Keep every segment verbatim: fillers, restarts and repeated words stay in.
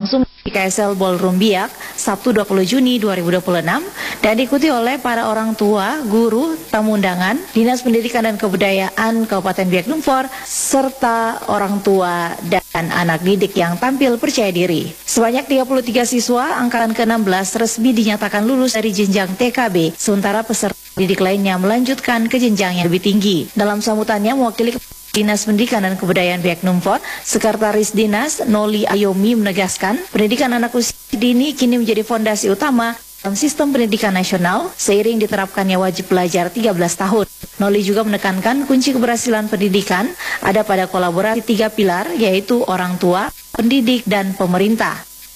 berlangsung di K S L Ballroom Biak, Sabtu dua puluh Juni dua ribu dua puluh enam, dan diikuti oleh para orang tua, guru, tamu undangan, Dinas Pendidikan dan Kebudayaan Kabupaten Biak Numfor, serta orang tua dan anak didik yang tampil percaya diri. Sebanyak tiga puluh tiga siswa angkatan ke enam belas resmi dinyatakan lulus dari jenjang T K B, sementara peserta didik lainnya melanjutkan ke jenjang yang lebih tinggi. Dalam sambutannya, mewakili Dinas Pendidikan dan Kebudayaan Biak Numfor, Sekretaris Dinas Noli Ayomi menegaskan, pendidikan anak usia dini kini menjadi fondasi utama dalam sistem pendidikan nasional seiring diterapkannya wajib belajar tiga belas tahun. Noli juga menekankan kunci keberhasilan pendidikan ada pada kolaborasi tiga pilar, yaitu orang tua, pendidik, dan pemerintah.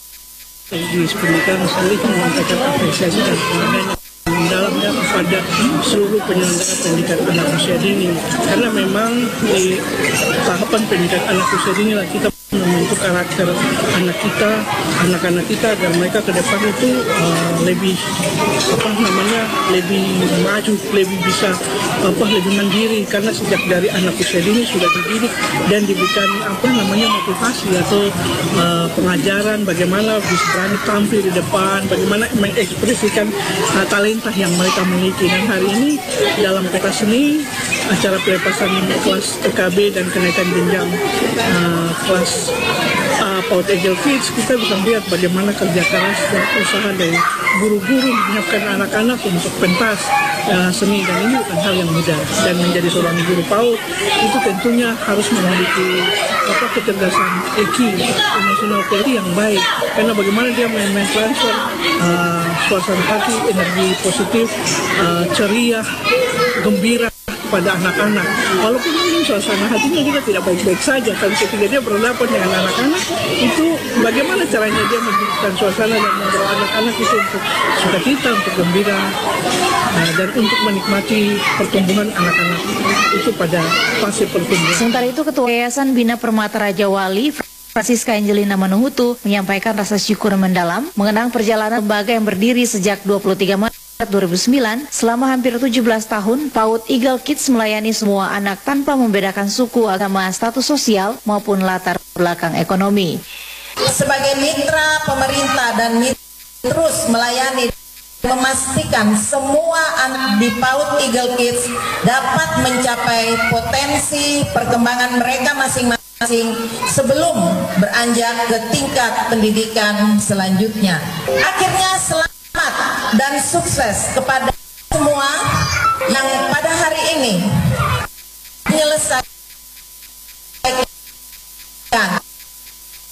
Dinas Pendidikan sendiri menyampaikan apresiasi dan penghargaan dalamnya kepada seluruh penyelenggara pendidikan anak usia dini, karena memang di tahapan pendidikan anak usia dini lah kita membentuk karakter anak kita, anak-anak kita agar mereka ke depan itu uh, lebih apa namanya lebih maju, lebih bisa apa lebih mandiri, karena sejak dari anak usia dini sudah dididik dan diberikan apa namanya motivasi atau uh, pengajaran bagaimana bisa berani tampil di depan, bagaimana mengekspresikan uh, talenta yang mereka miliki. Dan hari ini dalam pentas seni, acara pelepasan kelas T K B dan kenaikan jenjang uh, kelas uh, PAUD Eagle Kids, kita bisa melihat bagaimana kerja keras dan usaha dari guru-guru menyiapkan anak-anak untuk pentas uh, seni, dan ini bukan hal yang mudah. Dan menjadi seorang guru PAUD itu tentunya harus memiliki apa kecerdasan E Q, emosional quality yang baik, karena bagaimana dia men-transfer uh, suasana hati, energi positif, uh, ceria, gembira pada anak-anak. Walaupun mungkin suasana hatinya juga tidak baik-baik saja, tapi ketika dia berhadapan dengan anak-anak, itu bagaimana caranya dia menciptakan suasana dan membawa anak-anak itu untuk sukacita, untuk gembira, nah, dan untuk menikmati pertumbuhan anak-anak itu pada fase pertumbuhan. Sementara itu, Ketua Yayasan Bina Permata Raja Wali, Francisca Angelina Manuhutu, menyampaikan rasa syukur mendalam mengenang perjalanan lembaga yang berdiri sejak dua puluh tiga Maret dua ribu sembilan. Selama hampir tujuh belas tahun, PAUD Eagle Kids melayani semua anak tanpa membedakan suku, agama, status sosial, maupun latar belakang ekonomi. Sebagai mitra pemerintah dan mitra terus melayani, memastikan semua anak di PAUD Eagle Kids dapat mencapai potensi perkembangan mereka masing-masing sebelum beranjak ke tingkat pendidikan selanjutnya. Akhirnya selamat dan sukses kepada semua yang pada hari ini menyelesaikan